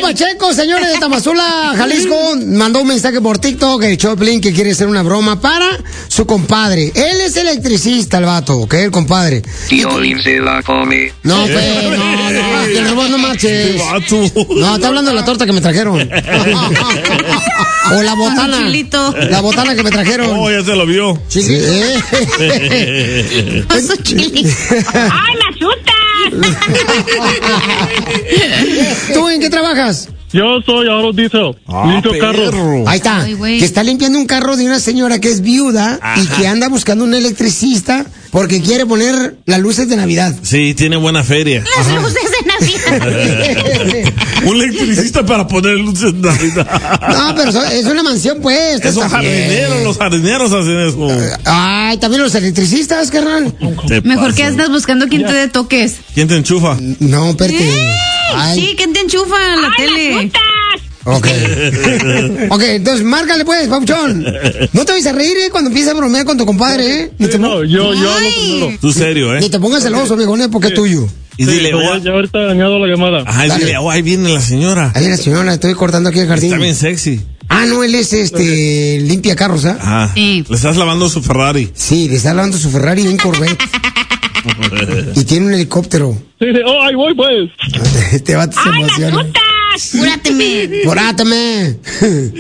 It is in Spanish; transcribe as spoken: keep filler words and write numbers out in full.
Pacheco, señores de Tamazula, Jalisco, mandó un mensaje por TikTok, el Choplin, que quiere hacer una broma para su compadre. Él es electricista, el vato, ¿ok? El compadre. Piolín se la come. No, pues, no, no, no, no marches. No, está hablando de la torta que me trajeron. O la botana. Chilito. La botana que me trajeron. Oh, ya se lo vio. Sí. Sí. Paso chilito. ¡Ay, me asusta! ¿Tú en qué trabajas? Yo soy Aro Diesel, Ah, limpio carros. Ahí está, Ay, güey. que está limpiando un carro de una señora que es viuda. Ajá. Y que anda buscando un electricista porque quiere poner las luces de Navidad. Sí, tiene buena feria. Las luces de Navidad. Un electricista para poner luces de Navidad. No, pero so- es una mansión, pues. Esos Está jardineros, bien. los jardineros hacen eso. Ay, también los electricistas, carnal. Te Mejor que pasa. andas buscando quien te dé toques. ¿Quién te enchufa? No, espérate. Ay. Sí, ¿quién te enchufa en la ¡Ay, me tele? asustas! Ok. Ok, entonces márcale pues, Pauchón. No te vayas a reír, ¿eh? Cuando empieces a bromear con tu compadre, ¿eh? Ni te, No, yo, yo hablo Ay. primero. Tú serio, ¿eh? ni te pongas celoso, viejo, ¿eh? Porque es tuyo. Y dile, Sí, oh, ya, ya ahorita he dañado la llamada. ajá, y Dale. dile, oh, ahí viene la señora. Ahí la señora, estoy cortando aquí el jardín. Está bien sexy. Ah, no, él es este, limpia carros, ¿ah? Ajá. Sí. Le estás lavando su Ferrari. Sí, le está lavando su Ferrari y un Corvette. Y tiene un helicóptero. Sí, sí, oh, ahí voy, pues. Este vato se ¡Ay, me emociona. asustas! Cúrateme. Porátame.